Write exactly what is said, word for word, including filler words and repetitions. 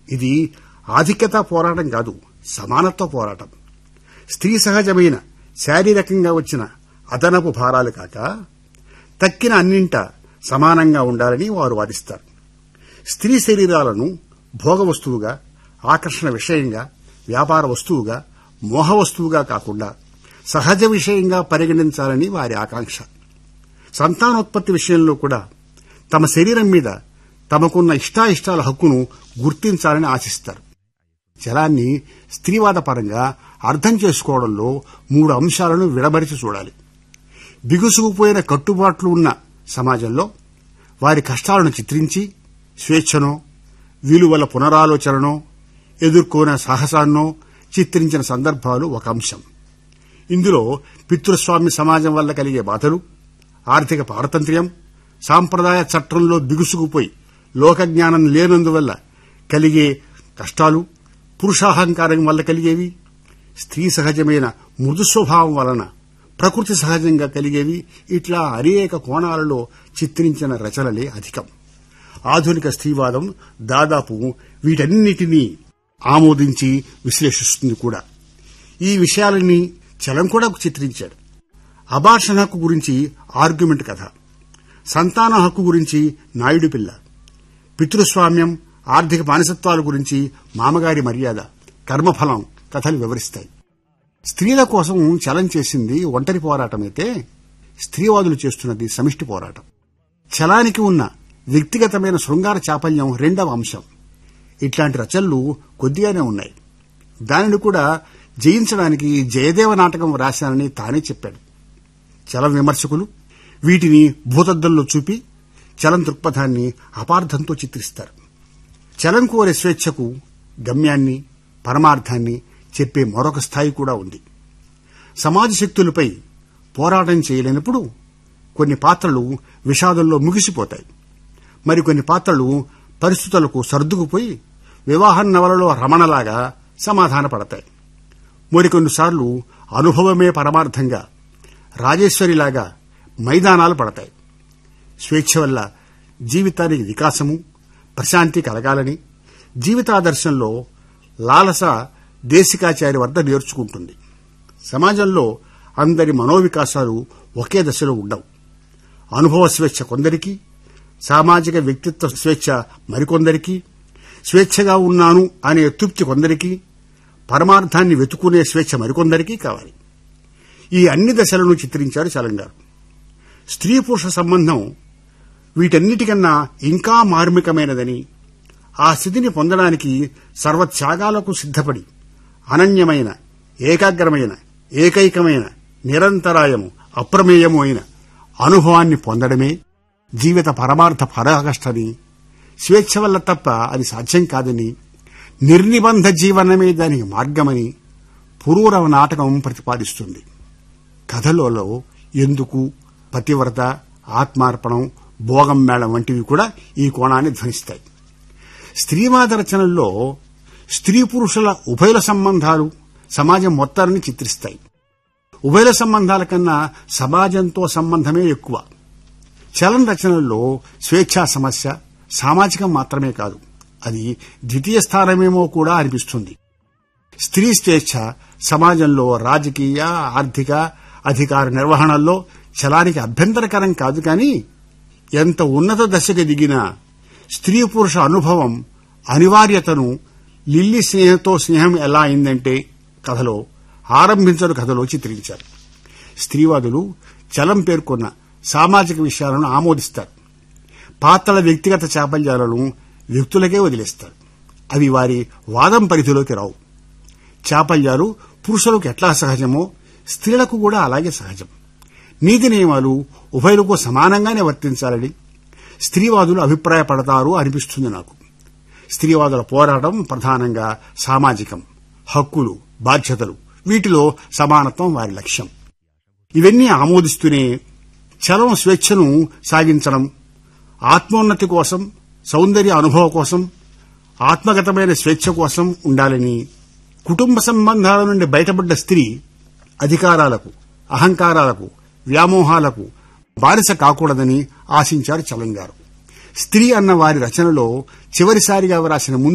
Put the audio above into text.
ఇది ఆధిక్యతా పోరాటం కాదు, సమానత్వ పోరాటం. స్త్రీ సహజమైన శారీరకంగా వచ్చిన అదనపు భారాలు కాక తక్కిన అన్నింట సమానంగా ఉండాలని వారు వాదిస్తారు. స్త్రీ శరీరాలను భోగ వస్తువుగా, ఆకర్షణ విషయంగా, వ్యాపార వస్తువుగా, మోహ వస్తువుగా కాకుండా సహజ విషయంగా పరిగణించాలని వారి ఆకాంక్ష. సంతానోత్పత్తి విషయంలో కూడా తమ శరీరం మీద తమకున్న ఇష్టాయిష్టాల హక్కును గుర్తించాలని ఆశిస్తారు. జలాన్ని స్త్రీవాద పరంగా అర్థం చేసుకోవడంలో మూడు అంశాలను విడమరిచి చూడాలి. బిగుసుకుపోయిన కట్టుబాట్లు ఉన్న సమాజంలో వారి కష్టాలను చిత్రించి స్వేచ్ఛనో, విలువల పునరాలోచననో, ఎదుర్కొన్న సాహసాన్నో చిత్రించిన సందర్భాలు ఒక అంశం. ఇందులో పితృస్వామ్య సమాజం వల్ల కలిగే బాధలు, ఆర్థిక పారతంత్ర్యం, సాంప్రదాయ చట్టంలో బిగుసుకుపోయి లోకజ్ఞానం లేనందువల్ల కలిగే కష్టాలు, పురుషాహంకారం వల్ల కలిగేవి, స్త్రీ సహజమైన మృదు స్వభావం వలన ప్రకృతి సహజంగా కలిగేవి, ఇట్లా అనేక కోణాలలో చిత్రించిన రచనలే అధికం. ఆధునిక స్త్రీవాదం దాదాపు వీటన్నిటినీ ఆమోదించి విశ్లేషిస్తుంది కూడా. ఈ విషయాలన్నీ చలం కూడా చిత్రించాడు. అబార్షన్ హక్కు గురించి ఆర్గ్యుమెంట్ కథ, సంతాన హక్కు గురించి నాయుడు పిల్ల, పితృస్వామ్యం, ఆర్థిక బానిసత్వాల గురించి మామగారి మర్యాద, కర్మఫలం కథలు వివరిస్తాయి. స్త్రీల కోసం చలం చేసింది ఒంటరి పోరాటమైతే స్త్రీవాదులు చేస్తున్నది సమిష్టి పోరాటం. చలానికి ఉన్న వ్యక్తిగతమైన శృంగార చాపల్యం రెండవ అంశం. ఇట్లాంటి రచనలు కొద్దిగానే ఉన్నాయి. దానిని కూడా జయించడానికి జయదేవ నాటకం రాశానని తానే చెప్పాడు. చలం విమర్శకులు వీటిని భూతద్దంలో చూపి చలం దృక్పథాన్ని అపార్థంతో చిత్రిస్తారు. చలం కోరే స్వేచ్ఛకు గమ్యాన్ని, పరమార్థాన్ని చెప్పే మరొక స్థాయి కూడా ఉంది. సమాజ శక్తులపై పోరాటం చేయలేనప్పుడు కొన్ని పాత్రలు విషాదంలో ముగిసిపోతాయి. మరికొన్ని పాత్రలు పరిస్థితులకు సర్దుకుపోయి వివాహం నవలలో రమణలాగా సమాధాన పడతాయి. మరికొన్నిసార్లు అనుభవమే పరమార్థంగా రాజేశ్వరిలాగా మైదానాలు పడతాయి. స్వేచ్ఛ వల్ల జీవితానికి వికాసము, ప్రశాంతి కలగాలని జీవితాదర్శంలో లాలస దేశికాచారి వద్ద నేర్చుకుంటుంది. సమాజంలో అందరి మనోవికాసాలు ఒకే దశలో ఉండవు. అనుభవ స్వేచ్ఛ కొందరికి, సామాజిక వ్యక్తిత్వ స్వేచ్ఛ మరికొందరికి, స్వేచ్ఛగా ఉన్నాను అనే తృప్తి కొందరికి, పరమార్థాన్ని వెతుకునే స్వేచ్ఛ మరికొందరికి కావాలి. ఈ అన్ని దశలను చిత్రించారు చలం గారు. స్త్రీ పురుష సంబంధం వీటన్నిటికన్నా ఇంకా మార్మికమైనదని, ఆ స్థితిని పొందడానికి సర్వత్యాగాలకు సిద్ధపడి అనన్యమైన, ఏకాగ్రమైన, ఏకైకమైన, నిరంతరాయము, అప్రమేయము అయిన అనుభవాన్ని పొందడమే జీవిత పరమార్థ పరాకాష్ఠని, స్వేచ్ఛ వల్ల తప్ప అది సాధ్యం కాదని, నిర్నిబంధ జీవనమే దానికి మార్గమని పురూరవ నాటకం ప్రతిపాదిస్తుంది. కథలలో ఎందుకు, పతివ్రత, ఆత్మార్పణం, భోగం మేళం వంటివి కూడా ఈ కోణాన్ని ధ్వనిస్తాయి. స్త్రీవాద రచనల్లో స్త్రీ పురుషుల ఉభయుల సంబంధాలు సమాజం మొత్తాన్ని చిత్రిస్తాయి. ఉభయుల సంబంధాల కన్నా సమాజంతో సంబంధమే ఎక్కువ. చలం రచనల్లో స్వేచ్ఛా సమస్య సామాజికం మాత్రమే కాదు, అది ద్వితీయ స్థానమేమో కూడా అనిపిస్తుంది. స్త్రీ స్వేచ్ఛ సమాజంలో రాజకీయ, ఆర్థిక, అధికార నిర్వహణల్లో చలానికి అభ్యంతరకరం కాదు. కానీ ఎంత ఉన్నత దశకు దిగినా స్త్రీ పురుష అనుభవం అనివార్యతను లిల్లీ స్నేహంతో స్నేహం ఎలా అయిందంటే కథలో ఆరంభించని కథలో చిత్రించారు. స్త్రీవాదులు చలం పేర్కొన్న సామాజిక విషయాలను ఆమోదిస్తారు. పాత్రల వ్యక్తిగత చాపల్యాలను వ్యక్తులకే వదిలేస్తారు. అవి వారి వాదం పరిధిలోకి రావు. చాపల్యాలు పురుషులకు ఎట్లా సహజమో స్త్రీలకు కూడా అలాగే సహజం. నీతి నియమాలు ఉభయులకు సమానంగానే వర్తించాలని స్త్రీవాదులు అభిప్రాయపడతారు అనిపిస్తుంది నాకు. స్త్రీవాదుల పోరాటం ప్రధానంగా సామాజికం, హక్కులు, బాధ్యతలు, వీటిలో సమానత్వం వారి లక్ష్యం. ఇవన్నీ ఆమోదిస్తూనే చలం స్వేచ్ఛను సాగించడం, ఆత్మోన్నతి కోసం, సౌందర్య అనుభవం కోసం, ఆత్మగతమైన స్వేచ్ఛ కోసం ఉండాలని, కుటుంబ సంబంధాల నుండి బయటపడ్డ స్త్రీ అధికారాలకు, అహంకారాలకు, వ్యామోహాలకు బానిస కాకూడదని ఆశించారు చలం గారు. స్త్రీ అన్న వారి రచనలో చివరిసారిగా వ్రాసిన